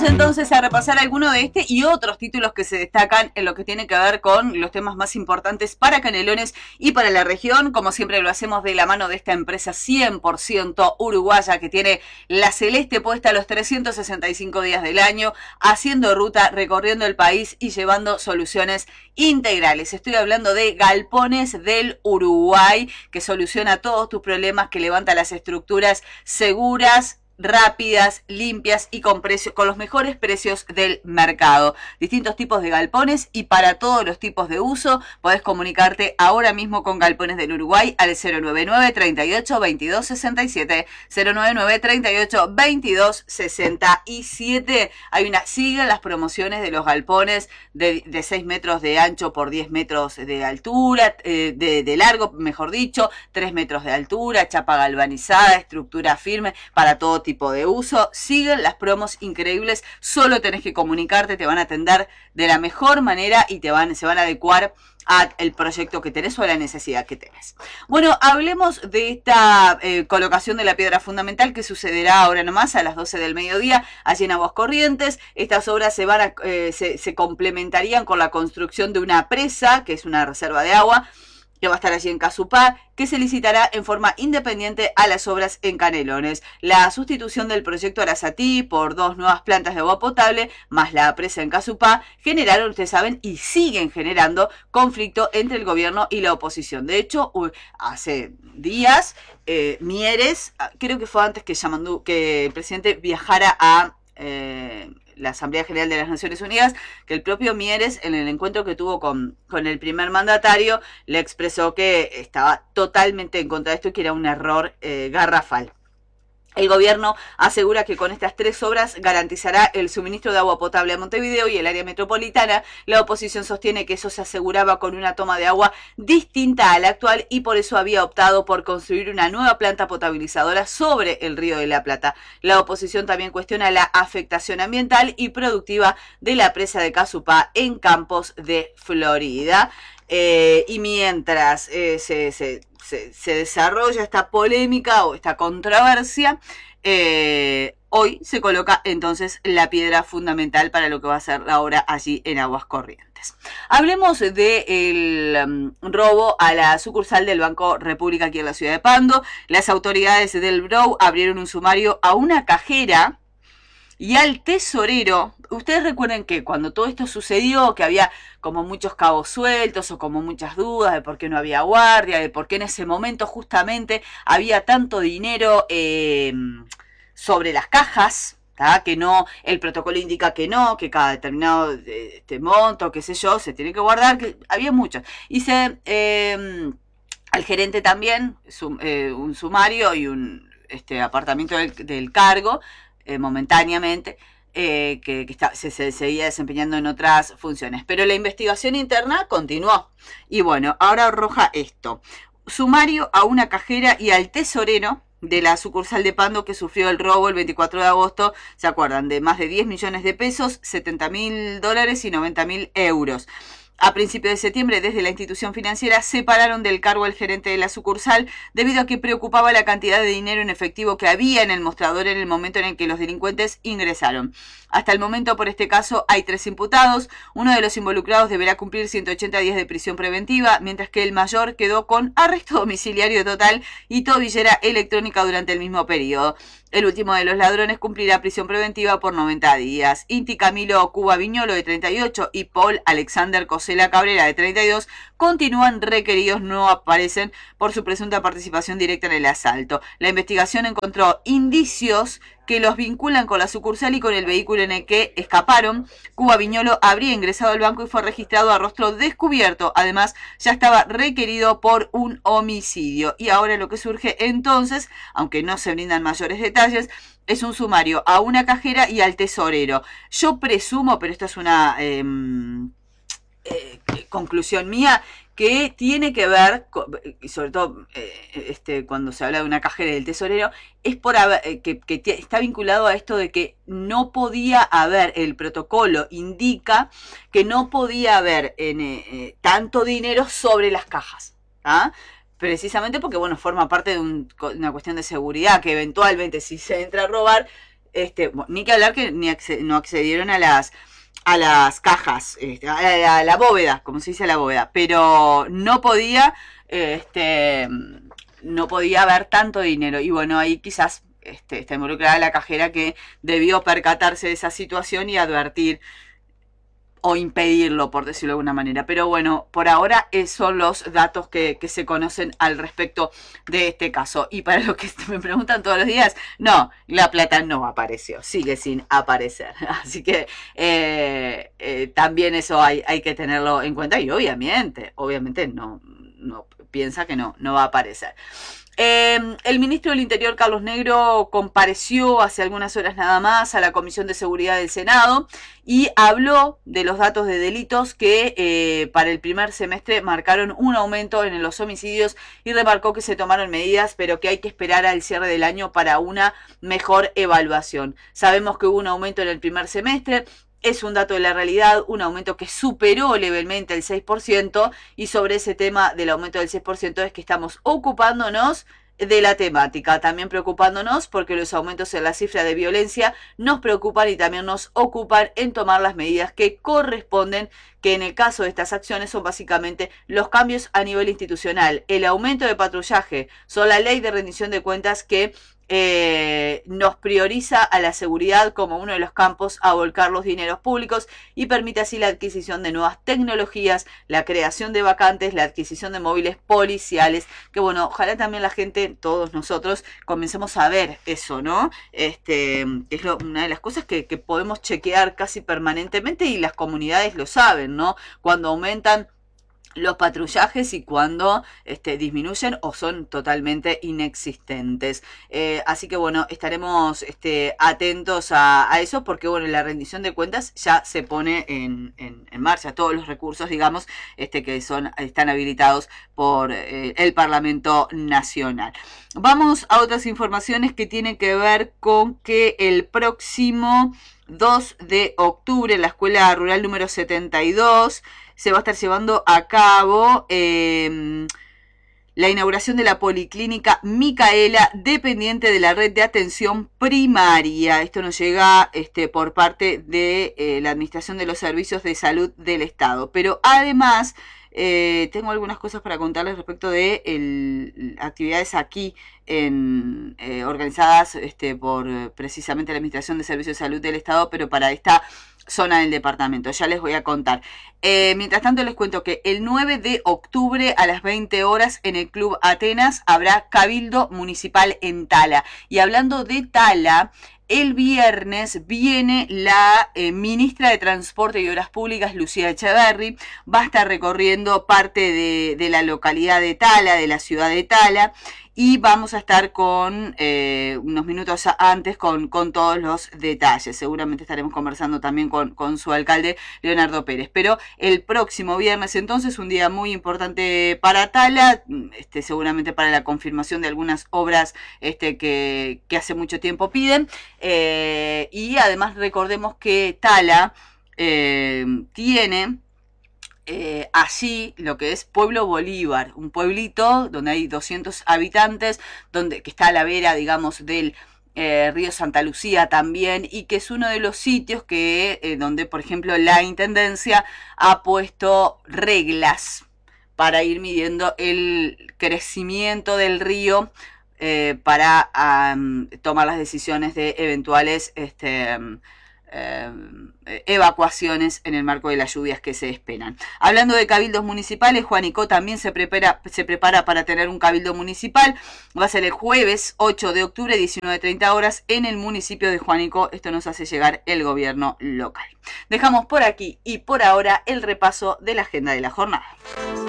entonces a repasar alguno de este y otros títulos que se destacan en lo que tiene que ver con los temas más importantes para Canelones y para la región. Como siempre lo hacemos de la mano de esta empresa 100% uruguaya que tiene la celeste puesta los 365 días del año, haciendo ruta, recorriendo el país y llevando soluciones integrales. Estoy hablando de Galpones del Uruguay, que soluciona todos tus problemas, que levanta las estructuras seguras, rápidas, limpias y con los mejores precios del mercado. Distintos tipos de galpones y para todos los tipos de uso. Podés comunicarte ahora mismo con Galpones del Uruguay al 099 38 22 67 099 38 22 67. Siguen las promociones de los galpones de 6 metros de ancho por 10 metros de altura, de largo, mejor dicho, 3 metros de altura, chapa galvanizada, estructura firme para todo tipo de uso. Siguen las promos increíbles, solo tenés que comunicarte, te van a atender de la mejor manera y se van a adecuar al proyecto que tenés o a la necesidad que tenés. Bueno, hablemos de esta colocación de la piedra fundamental que sucederá ahora nomás a las 12 del mediodía allí en Aguas Corrientes. Estas obras se complementarían con la construcción de una presa, que es una reserva de agua, que va a estar allí en Casupá, que se licitará en forma independiente a las obras en Canelones. La sustitución del proyecto Arasatí por 2 nuevas plantas de agua potable, más la presa en Casupá, generaron, ustedes saben, y siguen generando conflicto entre el gobierno y la oposición. De hecho, hace días, Mieres, creo que fue antes que el presidente viajara a la Asamblea General de las Naciones Unidas, que el propio Mieres, en el encuentro que tuvo con el primer mandatario, le expresó que estaba totalmente en contra de esto y que era un error garrafal. El gobierno asegura que con estas 3 obras garantizará el suministro de agua potable a Montevideo y el área metropolitana. La oposición sostiene que eso se aseguraba con una toma de agua distinta a la actual y por eso había optado por construir una nueva planta potabilizadora sobre el Río de la Plata. La oposición también cuestiona la afectación ambiental y productiva de la presa de Casupá en Campos de Florida. Y mientras se desarrolla esta polémica o esta controversia, hoy se coloca entonces la piedra fundamental para lo que va a ser la obra allí en Aguas Corrientes. Hablemos del robo a la sucursal del Banco República aquí en la ciudad de Pando. Las autoridades del BROW abrieron un sumario a una cajera y al tesorero. Ustedes recuerden que cuando todo esto sucedió, que había como muchos cabos sueltos o como muchas dudas de por qué no había guardia, de por qué en ese momento justamente había tanto dinero sobre las cajas, ¿tá? Que no, el protocolo indica que no, que cada determinado monto, qué sé yo, se tiene que guardar, que había muchos. Y al gerente también, un sumario y un apartamiento del cargo, momentáneamente, que se seguía desempeñando en otras funciones. Pero la investigación interna continuó. Y bueno, ahora arroja esto. Sumario a una cajera y al tesorero de la sucursal de Pando que sufrió el robo el 24 de agosto, ¿se acuerdan? De más de 10 millones de pesos, $70.000 y 90.000 euros. A principios de septiembre, desde la institución financiera, separaron del cargo al gerente de la sucursal debido a que preocupaba la cantidad de dinero en efectivo que había en el mostrador en el momento en el que los delincuentes ingresaron. Hasta el momento, por este caso, hay 3 imputados. Uno de los involucrados deberá cumplir 180 días de prisión preventiva, mientras que el mayor quedó con arresto domiciliario total y tobillera electrónica durante el mismo periodo. El último de los ladrones cumplirá prisión preventiva por 90 días. Inti Camilo Cuba Viñolo, de 38, y Paul Alexander Cosela Cabrera, de 32, continúan requeridos, no aparecen por su presunta participación directa en el asalto. La investigación encontró indicios que los vinculan con la sucursal y con el vehículo en el que escaparon. Cuba Viñolo habría ingresado al banco y fue registrado a rostro descubierto. Además, ya estaba requerido por un homicidio. Y ahora lo que surge entonces, aunque no se brindan mayores detalles, es un sumario a una cajera y al tesorero. Yo presumo, pero esto es una conclusión mía, que tiene que ver, y sobre todo cuando se habla de una cajera y del tesorero, es por que está vinculado a esto de que no podía haber, el protocolo indica que no podía haber tanto dinero sobre las cajas, ¿ah? Precisamente porque, bueno, forma parte de una cuestión de seguridad, que eventualmente si se entra a robar, Ni que hablar que no accedieron a las cajas, a la bóveda, como se dice a la bóveda, pero no podía, no podía haber tanto dinero. Y bueno, ahí quizás está involucrada la cajera, que debió percatarse de esa situación y advertir o impedirlo, por decirlo de alguna manera. Pero bueno, por ahora esos son los datos que se conocen al respecto de este caso. Y para los que me preguntan todos los días, no, la plata no apareció, sigue sin aparecer. Así que también eso hay que tenerlo en cuenta, y obviamente no piensa que no va a aparecer. El ministro del Interior, Carlos Negro, compareció hace algunas horas nada más a la Comisión de Seguridad del Senado y habló de los datos de delitos que para el primer semestre marcaron un aumento en los homicidios, y remarcó que se tomaron medidas, pero que hay que esperar al cierre del año para una mejor evaluación. Sabemos que hubo un aumento en el primer semestre. Es un dato de la realidad, un aumento que superó levemente el 6%, y sobre ese tema del aumento del 6% es que estamos ocupándonos de la temática, también preocupándonos porque los aumentos en la cifra de violencia nos preocupan y también nos ocupan en tomar las medidas que corresponden, que en el caso de estas acciones son básicamente los cambios a nivel institucional, el aumento de patrullaje, son la ley de rendición de cuentas que nos prioriza a la seguridad como uno de los campos a volcar los dineros públicos, y permite así la adquisición de nuevas tecnologías, la creación de vacantes, la adquisición de móviles policiales, que bueno, ojalá también la gente, todos nosotros, comencemos a ver eso, ¿no? Es una de las cosas que podemos chequear casi permanentemente, y las comunidades lo saben, ¿no? Cuando aumentan los patrullajes y cuando disminuyen o son totalmente inexistentes. Así que bueno, estaremos atentos a eso, porque bueno, la rendición de cuentas ya se pone en marcha, todos los recursos, digamos, que están habilitados por el Parlamento Nacional. Vamos a otras informaciones que tienen que ver con que el próximo 2 de octubre en la Escuela Rural número 72 se va a estar llevando a cabo la inauguración de la Policlínica Micaela, dependiente de la red de atención primaria. Esto nos llega por parte de la Administración de los Servicios de Salud del Estado. Pero además tengo algunas cosas para contarles respecto de actividades aquí organizadas por precisamente la Administración de Servicios de Salud del Estado, pero para esta zona del departamento. Ya les voy a contar. Mientras tanto les cuento que el 9 de octubre a las 20 horas en el Club Atenas habrá Cabildo Municipal en Tala. Y hablando de Tala, el viernes viene la ministra de Transporte y Obras Públicas, Lucía Echeverri. Va a estar recorriendo parte de la localidad de Tala, de la ciudad de Tala, y vamos a estar con unos minutos antes con todos los detalles. Seguramente estaremos conversando también con su alcalde, Leonardo Pérez. Pero el próximo viernes, entonces, un día muy importante para Tala, seguramente para la confirmación de algunas obras que hace mucho tiempo piden. Y además recordemos que Tala tiene allí lo que es Pueblo Bolívar, un pueblito donde hay 200 habitantes, que está a la vera, digamos, del río Santa Lucía también, y que es uno de los sitios donde, por ejemplo, la Intendencia ha puesto reglas para ir midiendo el crecimiento del río, para tomar las decisiones de eventuales evacuaciones en el marco de las lluvias que se esperan. Hablando de cabildos municipales, Juanico también se prepara para tener un cabildo municipal. Va a ser el jueves 8 de octubre, 19:30 horas, en el municipio de Juanico. Esto nos hace llegar el gobierno local. Dejamos por aquí y por ahora el repaso de la agenda de la jornada.